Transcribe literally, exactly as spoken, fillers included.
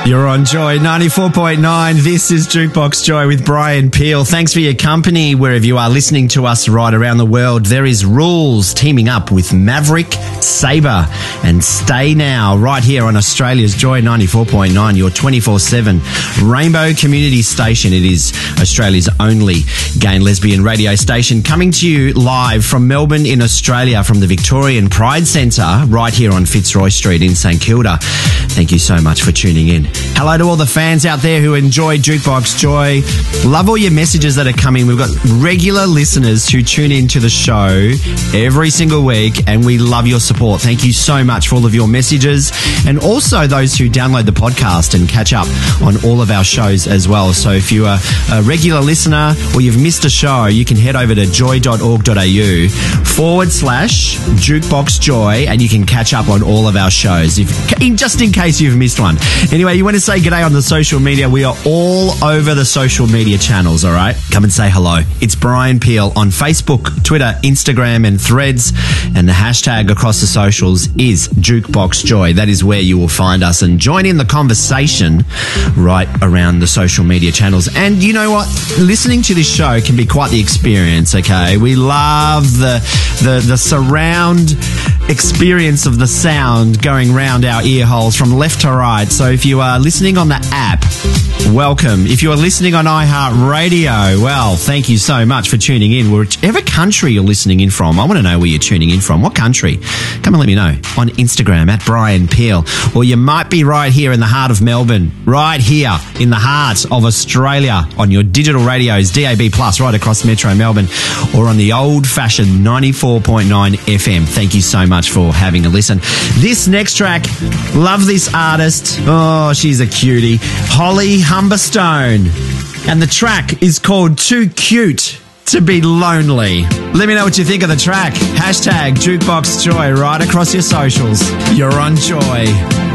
You're on Joy ninety-four point nine. This is Jukebox Joy with Brian Peel. Thanks for your company wherever you are listening to us right around the world. There is Rules teaming up with Maverick Sabre and Stay Now right here on Australia's Joy ninety-four point nine, your twenty-four seven Rainbow Community Station. It is Australia's only gay and lesbian radio station, coming to you live from Melbourne in Australia, from the Victorian Pride Centre right here on Fitzroy Street in St Kilda. Thank you so much for tuning in. Hello to all the fans out there who enjoy Jukebox Joy. Love all your messages that are coming. We've got regular listeners who tune into the show every single week, and we love your support. Thank you so much for all of your messages, and also those who download the podcast and catch up on all of our shows as well. So if you are a regular listener or you've missed a show, you can head over to joy.org.au forward slash Jukebox Joy, and you can catch up on all of our shows, if, just in case you've missed one. Anyway, you want to say g'day on the social media? We are all over the social media channels, all right? Come and say hello. It's Brian Peel on Facebook, Twitter, Instagram and Threads, and the hashtag across the socials is Jukebox Joy. That is where you will find us, and join in the conversation right around the social media channels. And you know what? Listening to this show can be quite the experience, okay? We love the the, the surround experience of the sound going round our ear holes from left to right. So if you are listening on the app, welcome. If you are listening on iHeartRadio, well, thank you so much for tuning in. Whichever country you're listening in from, I want to know where you're tuning in from. What country? Come and let me know on Instagram at Brian Peel. Or you might be right here in the heart of Melbourne, right here in the heart of Australia on your digital radios, D A B plus, right across Metro Melbourne, or on the old-fashioned ninety-four point nine F M. Thank you so much for having a listen. This next track, love this artist. Oh, she's a cutie. Holly Humberstone. And the track is called Too Cute to Be Lonely. Let me know what you think of the track. Hashtag Jukebox Joy right across your socials. You're on Joy.